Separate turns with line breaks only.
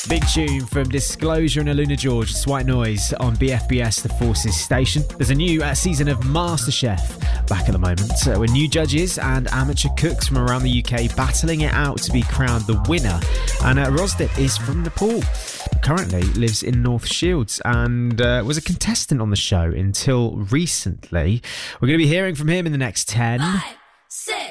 Big tune from Disclosure and Aluna George. It's White Noise on BFBS, the Forces station. There's a new season of MasterChef back at the moment, with new judges and amateur cooks from around the UK battling it out to be crowned the winner. And Rosdip is from Nepal, currently lives in North Shields, and was a contestant on the show until recently. We're going to be hearing from him in the next 10.
5, 6.